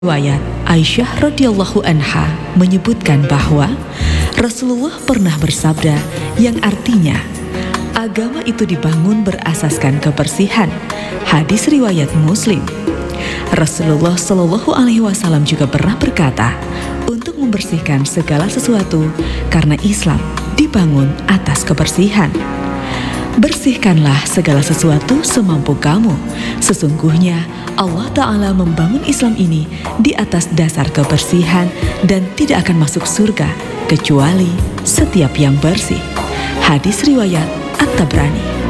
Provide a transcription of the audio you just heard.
Riwayat Aisyah radhiyallahu anha menyebutkan bahwa Rasulullah pernah bersabda yang artinya, agama itu dibangun berasaskan kebersihan. Hadis riwayat Muslim. Rasulullah Shallallahu Alaihi Wasallam juga pernah berkata untuk membersihkan segala sesuatu karena Islam dibangun atas kebersihan. Bersihkanlah segala sesuatu semampu kamu. Sesungguhnya Allah Ta'ala membangun Islam ini di atas dasar kebersihan dan tidak akan masuk surga kecuali setiap yang bersih. Hadis riwayat At-Tabrani.